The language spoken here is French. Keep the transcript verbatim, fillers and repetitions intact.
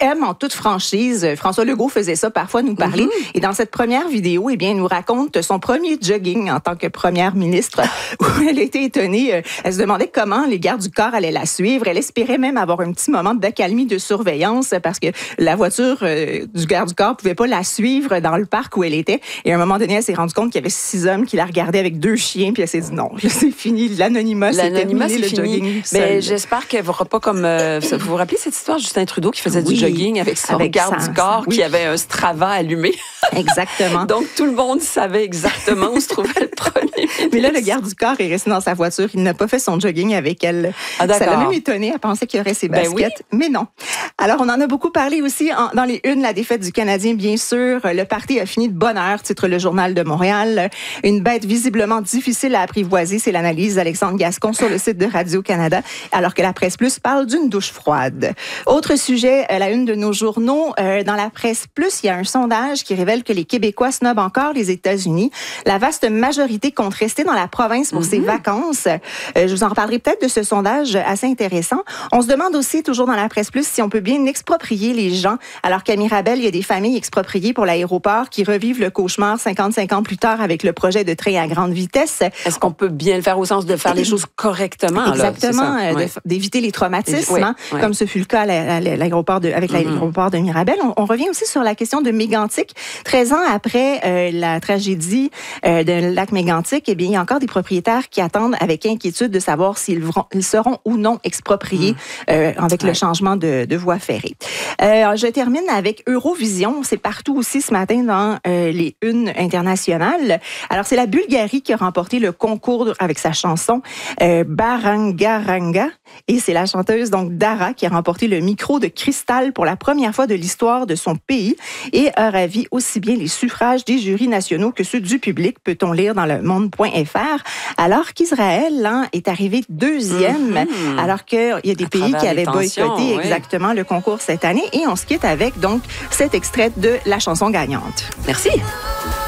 aime en toute franchise. François Legault faisait ça parfois, nous parler. Mm-hmm. Et dans cette première vidéo, eh bien, il nous raconte son premier jogging en tant que première ministre, où elle était étonnée. Elle se demandait comment les gardes du corps allaient la suivre. Elle espérait même avoir un petit moment d'accalmie, de surveillance, parce que la voiture euh, du garde du corps pouvait pas la suivre dans le parc où elle était. Et à un moment donné, elle s'est rendue compte qu'il y avait six hommes qui la regardaient avec deux chiens, puis elle s'est dit non, c'est fini, l'anonymat, c'est L'anonymat, terminé, c'est le fini. jogging. Mais j'espère qu'elle ne verra pas comme... Euh, vous vous rappelez cette histoire de Justin Trudeau qui faisait oui, du jogging avec son avec garde ça, du corps oui. qui avait un Strava allumé? Exactement. Donc, tout le monde savait exactement où se trouvait le premier ministre. Mais là, le garde du corps est resté dans sa voiture. Il n'a pas fait son jogging avec elle. Ah, ça l'a même étonné. Elle pensait qu'il y aurait ses baskets. Ben oui. Mais non. Alors, on en a beaucoup parlé aussi en, dans les unes, la défaite du Canadien, bien sûr. Le parti a fini de bonne heure, titre le Journal de Montréal. Une bête visiblement difficile à apprivoiser, c'est l'analyse d'Alexandre Gascon sur le site de Radio-Canada, alors que la Presse Plus parle d'une douche froide. Autre sujet, la une de nos journaux. Euh, dans la Presse Plus, il y a un sondage qui révèle que les Québécois snobent encore les États-Unis. La vaste majorité compte rester dans la province pour mm-hmm. ses vacances. Euh, je vous en reparlerai peut-être de ce sondage assez intéressant. On se demande aussi, toujours dans la Presse Plus, si on peut bien exproprier les gens, alors qu'à Mirabel, il y a des familles expropriées pour l'aéroport qui revivent le cauchemar cinquante-cinq ans plus tard avec le projet de train à grande vitesse. Est-ce qu'on peut bien le faire au sens de faire les choses correctement? Exactement, là, euh, ouais. de, d'éviter les traumatismes, oui, hein, oui. comme ce fut le cas à l'aéroport de, avec mm-hmm. l'aéroport de Mirabel. On, on revient aussi sur la question de Mégantic. treize ans après euh, la tragédie euh, de lac Mégantic, eh bien, il y a encore des propriétaires qui attendent avec inquiétude de savoir s'ils ils seront ou non expropriés mm. euh, avec ouais. le changement de, de voie ferrée. Euh, je termine avec Eurovision. C'est partout aussi ce matin dans euh, les unes internationales. Alors, c'est la Bulgarie qui a remporté le concours avec sa chanson euh, Barangaranga. Et c'est la chanteuse donc Dara qui a remporté le micro de cristal pour la première fois de l'histoire de son pays et a ravi aussi bien les suffrages des jurys nationaux que ceux du public, peut-on lire dans le monde point f r. Alors qu'Israël hein, est arrivé deuxième, mm-hmm. alors qu'il y a des à pays qui avaient boycotté oui. exactement le concours cette année. Et on se quitte avec donc cet extrait de la chanson gagnante. Merci.